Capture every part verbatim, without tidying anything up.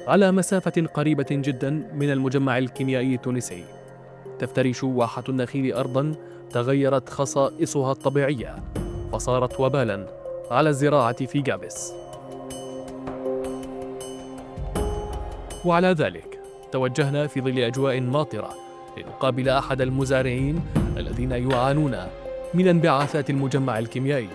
على مسافة قريبة جدا من المجمع الكيميائي التونسي. تفترش واحة النخيل أرضا تغيرت خصائصها الطبيعية فصارت وبالا على الزراعة في جابس. وعلى ذلك توجهنا في ظل أجواء ماطرة لنقابل أحد المزارعين الذين يعانون من انبعاثات المجمع الكيميائي.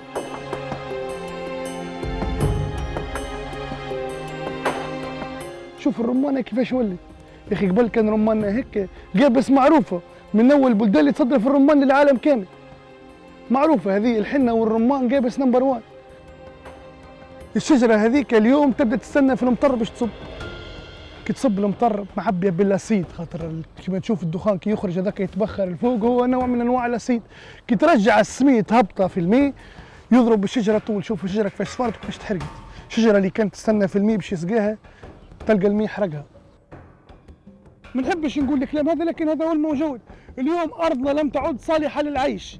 شوف الرمانة كيفاش ولت يا أخي. قبل كان رمانة هيك جابس معروفة من أول البلدان اللي تصدر في الرمان للعالم كامل، معروفة هذه الحنة والرمان جابس نمبر وان. الشجرة هذيك اليوم تبدأ تستنى في المطر باش تصب، كي تصب المطر محبية بالاسيد، خاطر كيما تشوف الدخان كي يخرج هذاك يتبخر الفوق هو نوع من انواع الاسيد. كي ترجع السميد هبطة في الماء يضرب الشجرة طول. شوف الشجرة كيفاش صفرت وكيفاش تحرقت. الشجرة اللي كانت تستنى في الماء باش يسقاها تلقى الماء حرقها. ما نحبش نقول الكلام هذا لكن هذا هو الموجود. اليوم أرضنا لم تعد صالحة للعيش.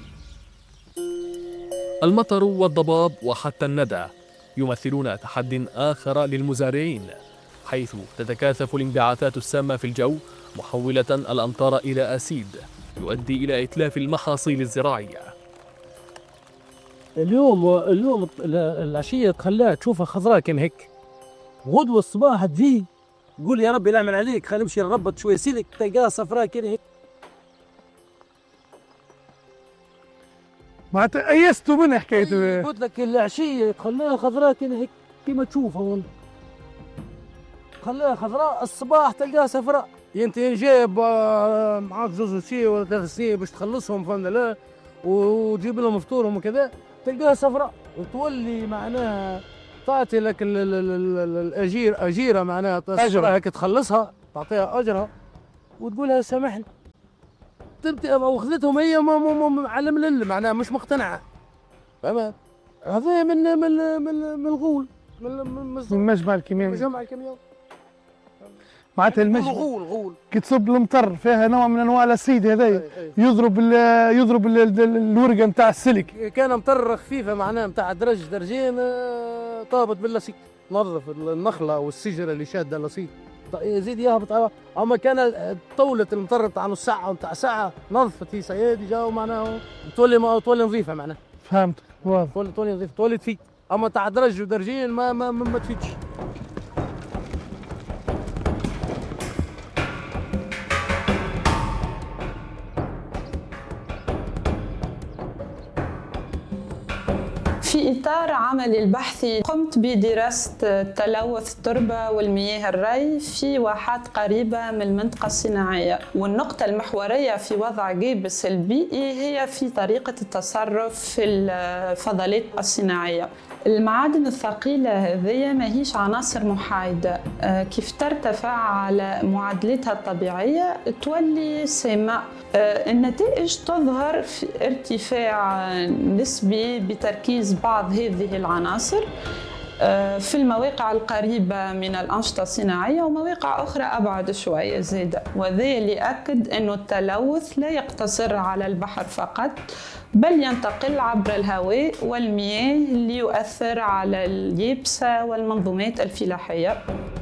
المطر والضباب وحتى الندى يمثلون تحد آخر للمزارعين، حيث تتكاثف الانبعاثات السامة في الجو محولة الأمطار إلى أسيد يؤدي إلى إتلاف المحاصيل الزراعية. اليوم اليوم العشية تخليها تشوفها خضراء كان هيك، غدوة الصباح تجي تقول يا ربي نعمل عليك خلينا نمشي نربط شوية سيلك تلقاها صفراء كده هيك. معناتها أيستوا منها حكاية. قلت لك العشية تخليها خضراء كده هيك كيما تشوفها هون، خليها خضراء الصباح تلقاها صفراء. انت جايب معاك زوز سي ولا ثلاث سي باش تخلصهم فهمنا لا وتجيب لهم فطورهم وكذا تلقاها صفراء وتولي معناها تعطي لك الاجير اجيره معناها اجرها هيك تخلصها تعطيها اجرها وتقولها سامحني. تبدأ واخذتهم هي على ملل معناها مش مقتنعه. فهمت؟ هذا من من من من الغول من من المجمع الكيميائي. المجمع الكيميائي معناتها المجمع غول غول كي تصب المطر فيها نوع من انواع الاسيد هذايا يضرب ال يضرب ال الورقه نتاع السلك. كان مطر خفيفه معناها نتاع درج درجين طابت باللاسيد، نظف النخله والشجره اللي شاده اللاسيد يزيد يهبط. اما كان طولة المطر نتاع نص ساعه نتاع ساعه نظفت هي سيادي جاو معناها تولي ما تولي نظيفه معناها. فهمت واضح. تولي تولي نظيفه تولي تفيد. اما تاع درج ودرجين ما ما ما, ما تفيدش. في إطار عملي البحثي قمت بدراسة تلوث التربة والمياه الري في واحات قريبة من المنطقة الصناعية، والنقطة المحورية في وضع جابس البيئي هي في طريقة التصرف في الفضلات الصناعية. المعادن الثقيلة هذه ما هيش عناصر محايدة، كيف ترتفع على معادلتها الطبيعية تولي سامة. النتائج تظهر في ارتفاع نسبي بتركيز بعض هذه العناصر في المواقع القريبة من الأنشطة الصناعية ومواقع أخرى أبعد شوية زادة، وذا يؤكد أن التلوث لا يقتصر على البحر فقط بل ينتقل عبر الهواء والمياه ليؤثر على اليابسة والمنظومات الفلاحية.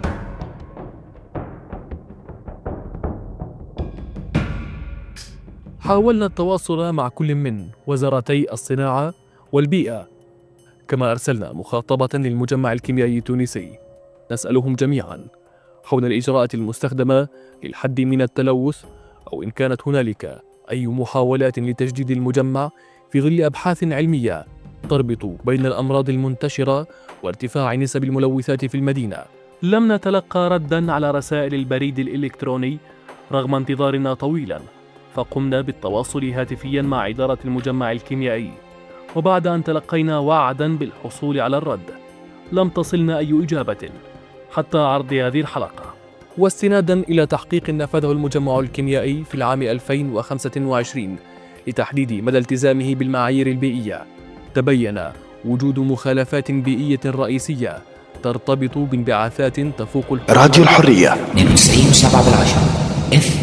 حاولنا التواصل مع كل من وزارتي الصناعة والبيئة، كما أرسلنا مخاطبة للمجمع الكيميائي التونسي نسألهم جميعا حول الإجراءات المستخدمة للحد من التلوث أو إن كانت هنالك أي محاولات لتجديد المجمع في ظل أبحاث علمية تربط بين الأمراض المنتشرة وارتفاع نسب الملوثات في المدينة. لم نتلقى ردا على رسائل البريد الإلكتروني رغم انتظارنا طويلا، فقمنا بالتواصل هاتفيا مع إدارة المجمع الكيميائي، وبعد أن تلقينا وعدا بالحصول على الرد لم تصلنا أي إجابة حتى عرض هذه الحلقة. واستنادا إلى تحقيق نفذه المجمع الكيميائي في العام ألفين وخمسة وعشرين لتحديد مدى التزامه بالمعايير البيئية، تبين وجود مخالفات بيئية رئيسية ترتبط بانبعاثات تفوق راديو الحرية اثنين وتسعين وسبعة بالعشرة اف